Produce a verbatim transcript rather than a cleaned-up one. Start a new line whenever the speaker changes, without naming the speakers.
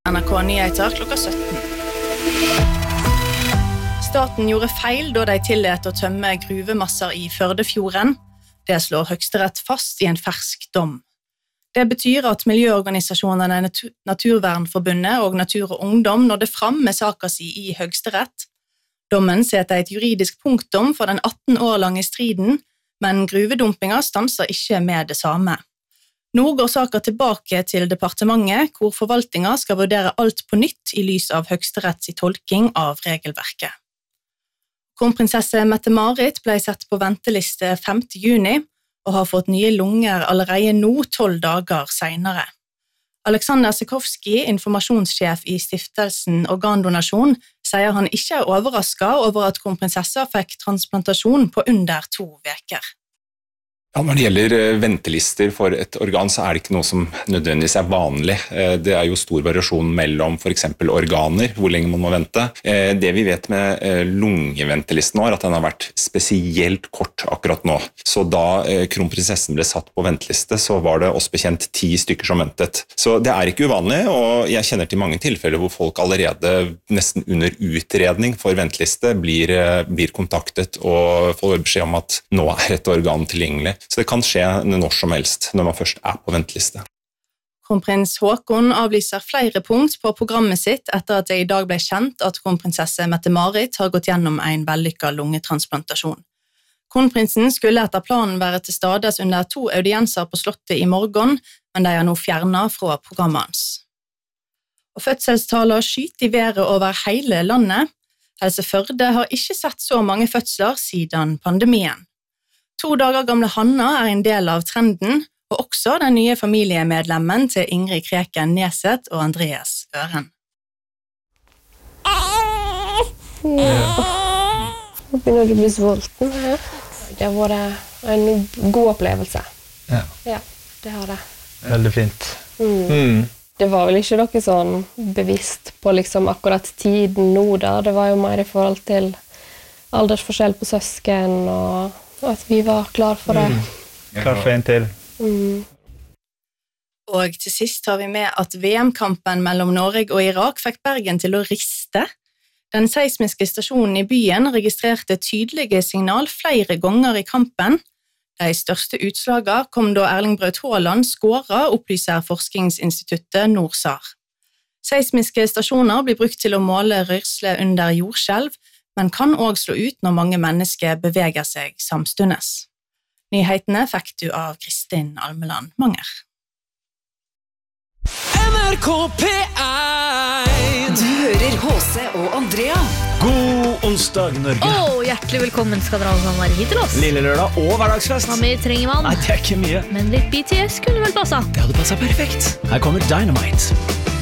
N R K Nyheter klokka sytten. Staten gjorde feil da de tillät å tømme gruvemasser i Førdefjorden. Det slår Høyesterett fast i en fersk dom. Det betyr at miljøorganisasjonene Naturvernforbundet og Natur og Ungdom nådde fram med saken si i Høyesterett. Dommen setter et juridisk punktum for den atten år lange striden, men gruvedumpinga stanser ikke med det samme. Nå går saken tilbake til departementet, hvor forvaltningen skal vurdere alt på nytt i lys av Høyesteretts tolking av regelverket. Kronprinsesse Mette-Marit ble sett på venteliste femte juni og har fått nye lunger allerede nå tolv dager senere. Alexander Sikorski, informasjonssjef i stiftelsen Organdonasjon, sier han ikke er overrasket over at kronprinsessa fikk transplantasjon på under to veker.
Ja, når det gjelder ventelister for et organ, så er det ikke noe som nødvendigvis er vanlig. Det er jo stor variasjon mellom for eksempel organer, hvor lenge man må vente. Det vi vet med lungeventelisten nå er at den har vært spesielt kort akkurat nå. Så da kronprinsessen ble satt på venteliste, så var det oss bekjent ti stykker som ventet. Så det er ikke uvanlig, og jeg kjenner til mange tilfeller hvor folk allerede nesten under utredning for venteliste blir, blir kontaktet og får beskjed om at nå er et organ tilgjengelig. Så det kan skje når som helst, når man først er på venteliste.
Kronprins Haakon avlyser flere punkt på programmet sitt etter at det i dag ble kjent at kronprinsesse Mette-Marit har gått gjennom en vellykket lungetransplantasjon. Kronprinsen skulle etter planen være til stades under to audienser på slottet i morgen, men de er nå fjernet fra programmet hans. Og fødselstaler skyter i været over hele landet. Helse Førde har ikke sett så mange fødsler siden pandemien. To dager gamle Hanna er en del av trenden, og også den nye familiemedlemmen til Ingrid Kreken Neset og Andreas Øren.
Nå begynner du å bli sulten her. Det har vært en god opplevelse.
Ja.
Ja, det har det.
Veldig fint.
Mm.
Mm.
Det var vel ikke noe sånn bevisst på liksom akkurat tiden nå da. Det var jo mer i forhold til aldersforskjell på søsken og at vi var klar for det.
Mm. Klar for en til.
Mm.
Og til sist har vi med at V M-kampen mellom Norge og Irak fikk Bergen til å riste. Den seismiske stasjonen i byen registrerte tydelige signal flere ganger i kampen. De største utslagene kom da Erling Braut Haaland skåret, opplyser forskningsinstituttet NORSAR. Seismiske stasjoner blir brukt til å måle rørsle under jordskjelv, men kan også slå ut når mange mennesker beveger seg samstundes. Nyhetene fikk du av Kristin Almeland Manger.
N R K P én.
Du hører H C og Andrea.
God onsdag, Norge.
Åh, hjertelig velkommen skal dere alle sammen være hit til oss.
Lille lørdag og hverdagsfest.
Hva mer trenger man?
Nei, det er ikke mye.
Men litt B T S kunne vel passet.
Det hadde passet perfekt. Her kommer Dynamite.